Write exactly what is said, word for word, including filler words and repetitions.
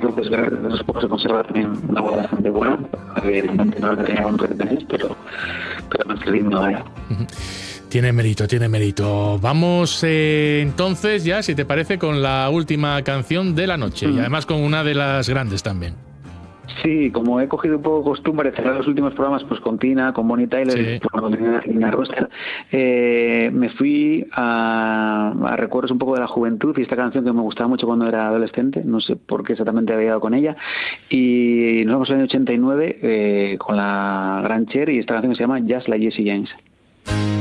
López Verde de los pocos se conserva también una voz bastante buena, evidentemente no la tenía con tenis, pero, pero más que lindo vaya. Tiene mérito, tiene mérito. Vamos eh, entonces ya, si te parece, con la última canción de la noche, mm. y además con una de las grandes también. Sí, como he cogido un poco costumbre de cerrar los últimos programas pues con Tina, con Bonnie Tyler, sí. con Tina Roster, eh, me fui a, a recuerdos un poco de la juventud y esta canción que me gustaba mucho cuando era adolescente, no sé por qué exactamente había ido con ella, y nos vamos al año ochenta y nueve eh, con la gran Cher y esta canción que se llama Just Like Jesse James.